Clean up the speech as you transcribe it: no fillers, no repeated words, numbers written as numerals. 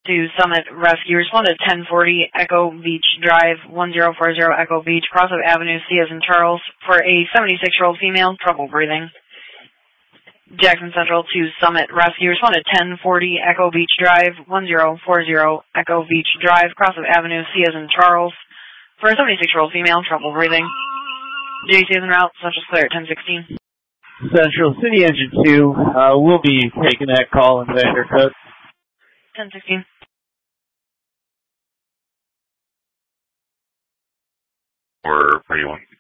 to Summit Rescue. Respond to 1040 Echo Beach Drive, 1040 Echo Beach, Crossup Avenue, C as in Charles, for a 76-year-old female, trouble breathing. Jackson Central to Summit Rescue. Respond to 1040 Echo Beach Drive, 1040 Echo Beach Drive, Crossup Avenue, C as in Charles, for a 76-year-old female, trouble breathing. JC is en route, Central's clear at 1016. Central City Engine 2, we'll be taking that call in Vandercook. 1016. Or 31.